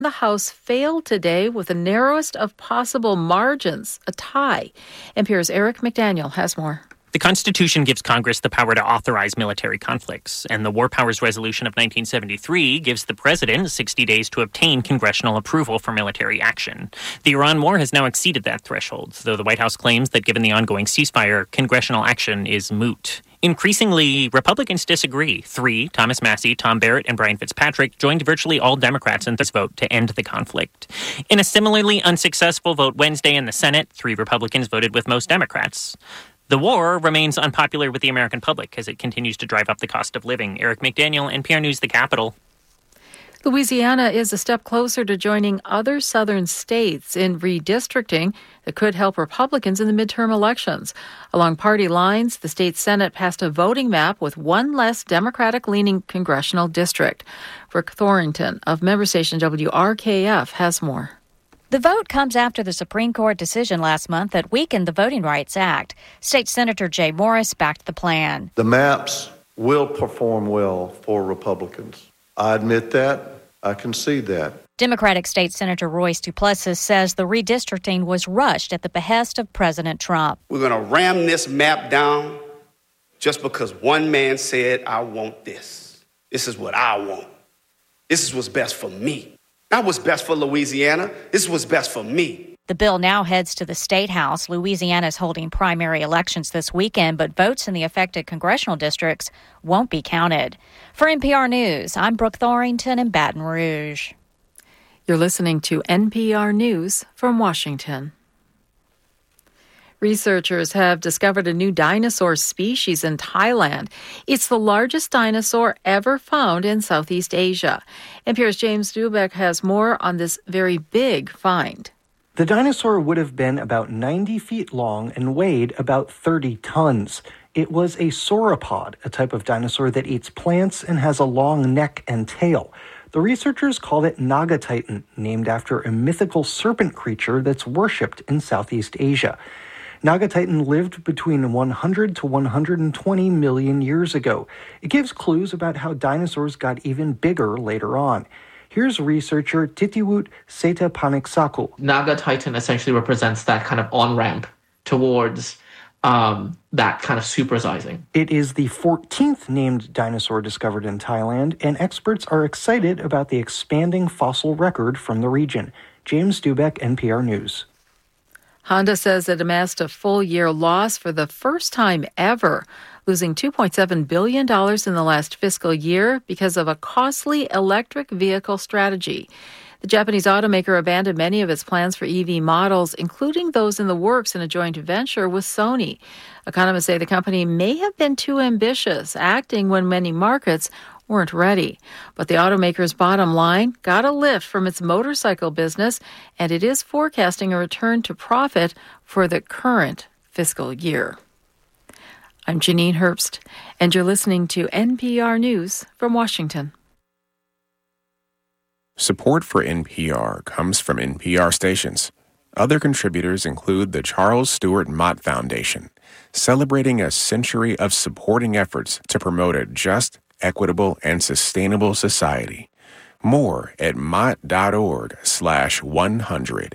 The House failed today with the narrowest of possible margins, a tie. NPR's Eric McDaniel has more. The Constitution gives Congress the power to authorize military conflicts, and the War Powers Resolution of 1973 gives the president 60 days to obtain congressional approval for military action. The Iran war has now exceeded that threshold, though the White House claims that given the ongoing ceasefire, congressional action is moot. Increasingly, Republicans disagree. 3, Thomas Massie, Tom Barrett, and Brian Fitzpatrick, joined virtually all Democrats in this vote to end the conflict. In a similarly unsuccessful vote Wednesday in the Senate, 3 Republicans voted with most Democrats. The war remains unpopular with the American public as it continues to drive up the cost of living. Eric McDaniel, NPR News, the Capitol. Louisiana is a step closer to joining other southern states in redistricting that could help Republicans in the midterm elections. Along party lines, the state Senate passed a voting map with one less Democratic-leaning congressional district. Brooke Thorrington of member station WRKF has more. The vote comes after the Supreme Court decision last month that weakened the Voting Rights Act. State Senator Jay Morris backed the plan. The maps will perform well for Republicans. I admit that. I concede that. Democratic State Senator Royce Duplessis says the redistricting was rushed at the behest of President Trump. We're going to ram this map down just because one man said, I want this. This is what I want. This is what's best for me. Not what's best for Louisiana. This is what's best for me. The bill now heads to the State House. Louisiana is holding primary elections this weekend, but votes in the affected congressional districts won't be counted. For NPR News, I'm Brooke Thorrington in Baton Rouge. You're listening to NPR News from Washington. Researchers have discovered a new dinosaur species in Thailand. It's the largest dinosaur ever found in Southeast Asia. NPR's James Dubeck has more on this very big find. The dinosaur would have been about 90 feet long and weighed about 30 tons. It was a sauropod, a type of dinosaur that eats plants and has a long neck and tail. The researchers called it Nagatitan, named after a mythical serpent creature that's worshipped in Southeast Asia. Nagatitan lived between 100 to 120 million years ago. It gives clues about how dinosaurs got even bigger later on. Here's researcher Titiwut Setapaniksaku. Nagatitan essentially represents that kind of on-ramp towards that kind of supersizing. It is the 14th named dinosaur discovered in Thailand, and experts are excited about the expanding fossil record from the region. James Dubeck, NPR News. Honda says it amassed a full-year loss for the first time ever, losing $2.7 billion in the last fiscal year because of a costly electric vehicle strategy. The Japanese automaker abandoned many of its plans for EV models, including those in the works in a joint venture with Sony. Economists say the company may have been too ambitious, acting when many markets weren't ready. But the automaker's bottom line got a lift from its motorcycle business, and it is forecasting a return to profit for the current fiscal year. I'm Janine Herbst, and you're listening to NPR News from Washington. Support for NPR comes from NPR stations. Other contributors include the Charles Stewart Mott Foundation, celebrating a century of supporting efforts to promote a just, equitable, and sustainable society. More at mott.org/100.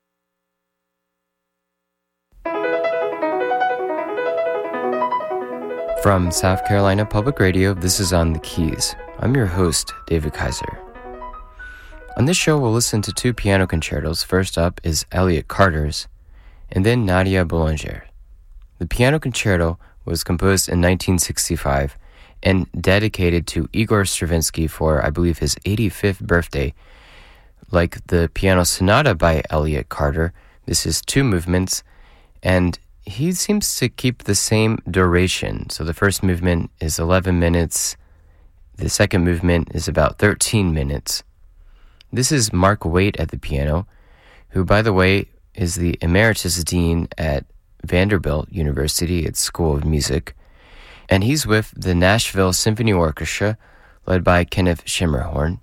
From South Carolina Public Radio, this is On the Keys. I'm your host, David Kaiser. On this show, we'll listen to 2 piano concertos. First up is Elliott Carter's, and then Nadia Boulanger. The piano concerto was composed in 1965 and dedicated to Igor Stravinsky for, I believe, his 85th birthday. Like the piano sonata by Elliott Carter, this is 2 movements, and he seems to keep the same duration. So the first movement is 11 minutes. The second movement is about 13 minutes. This is Mark Waite at the piano, who, by the way, is the Emeritus Dean at Vanderbilt University, its School of Music. And he's with the Nashville Symphony Orchestra, led by Kenneth Schimmerhorn.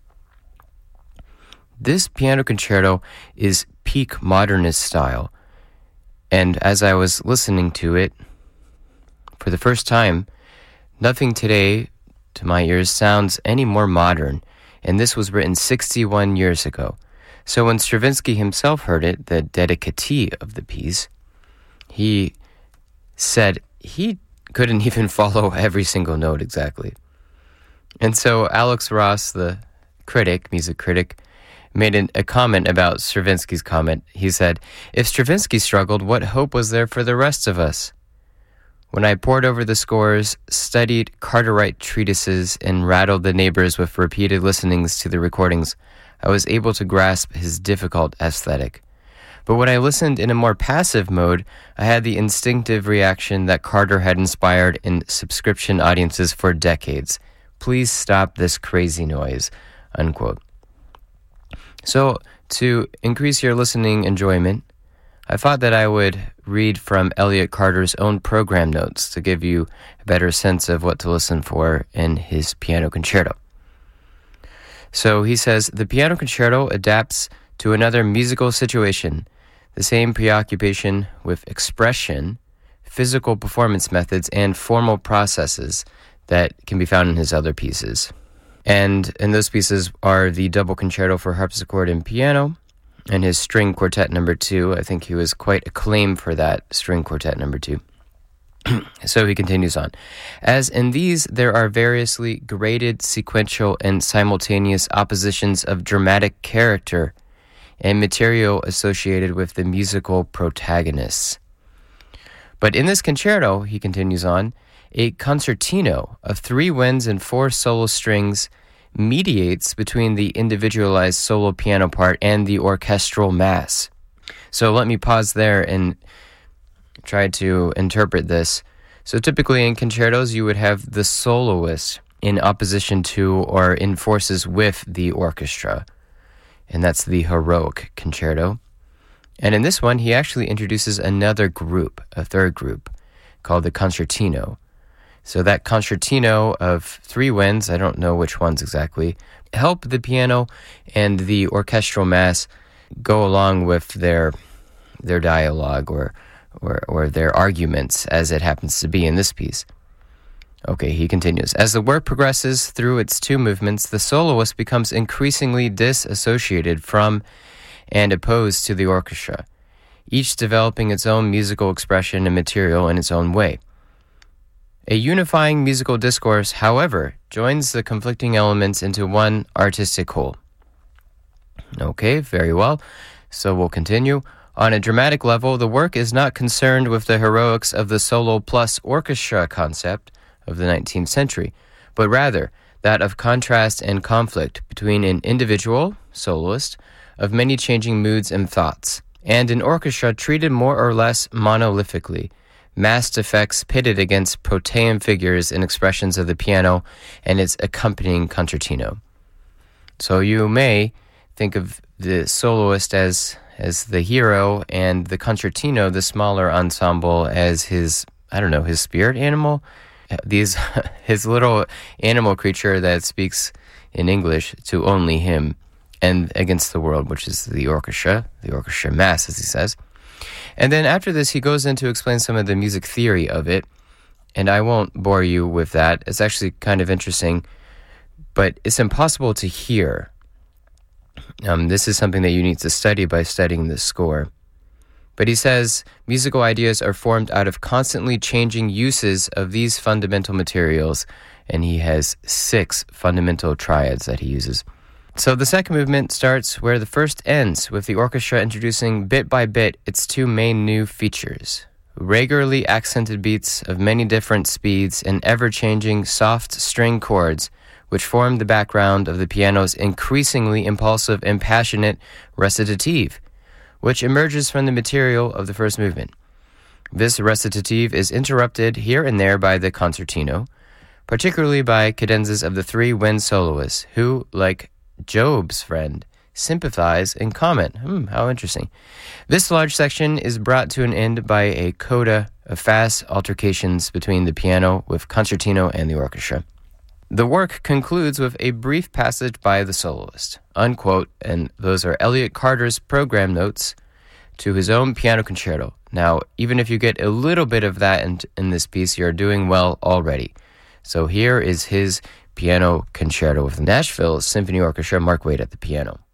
This piano concerto is peak modernist style. And as I was listening to it, for the first time, nothing today, to my ears, sounds any more modern. and this was written 61 years ago. So when Stravinsky himself heard it, the dedicatee of the piece, he said he couldn't even follow every single note exactly. And so Alex Ross, the music critic, made a comment about Stravinsky's comment. He said, "If Stravinsky struggled, what hope was there for the rest of us? When I pored over the scores, studied Carterite treatises, and rattled the neighbors with repeated listenings to the recordings, I was able to grasp his difficult aesthetic. But when I listened in a more passive mode, I had the instinctive reaction that Carter had inspired in subscription audiences for decades. Please stop this crazy noise," unquote. So, to increase your listening enjoyment, I thought that I would read from Elliott Carter's own program notes to give you a better sense of what to listen for in his piano concerto. So he says, the piano concerto adapts to another musical situation, the same preoccupation with expression, physical performance methods, and formal processes that can be found in his other pieces. And those pieces are the double concerto for harpsichord and piano, and his string quartet number 2. I think he was quite acclaimed for that string quartet number 2. So he continues on. As in these, there are variously graded, sequential, and simultaneous oppositions of dramatic character and material associated with the musical protagonists. But in this concerto, he continues on, a concertino of 3 winds and 4 solo strings mediates between the individualized solo piano part and the orchestral mass. So let me pause there and try to interpret this. So typically in concertos, you would have the soloist in opposition to or in forces with the orchestra. And that's the heroic concerto. And in this one, he actually introduces another group, a third group, called the concertino. So that concertino of 3 winds, I don't know which ones exactly, help the piano and the orchestral mass go along with their dialogue or their arguments, as it happens to be in this piece. Okay, he continues. As the work progresses through its 2 movements, the soloist becomes increasingly disassociated from and opposed to the orchestra, each developing its own musical expression and material in its own way. A unifying musical discourse, however, joins the conflicting elements into one artistic whole. Okay, very well. So we'll continue. On a dramatic level, the work is not concerned with the heroics of the solo plus orchestra concept of the 19th century, but rather that of contrast and conflict between an individual, soloist, of many changing moods and thoughts, and an orchestra treated more or less monolithically, massed effects pitted against protean figures and expressions of the piano and its accompanying concertino. So you may think of the soloist as the hero and the concertino, the smaller ensemble, as his spirit animal. His little animal creature that speaks in English to only him and against the world, which is the orchestra mass, as he says. And then after this, he goes in to explain some of the music theory of it, and I won't bore you with that. It's actually kind of interesting, but it's impossible to hear. This is something that you need to study by studying the score. But he says musical ideas are formed out of constantly changing uses of these fundamental materials, and he has 6 fundamental triads that he uses. So the second movement starts where the first ends, with the orchestra introducing bit by bit its 2 main new features. Regularly accented beats of many different speeds and ever-changing soft string chords, which form the background of the piano's increasingly impulsive and passionate recitative, which emerges from the material of the first movement. This recitative is interrupted here and there by the concertino, particularly by cadenzas of the 3 wind soloists, who, like Job's friend, sympathize and comment. How interesting. This large section is brought to an end by a coda of fast altercations between the piano with concertino and the orchestra. The work concludes with a brief passage by the soloist, unquote, and those are Elliott Carter's program notes to his own piano concerto. Now, even if you get a little bit of that in this piece, you're doing well already. So here is his Piano Concerto with the Nashville Symphony Orchestra, Mark Waid at the piano.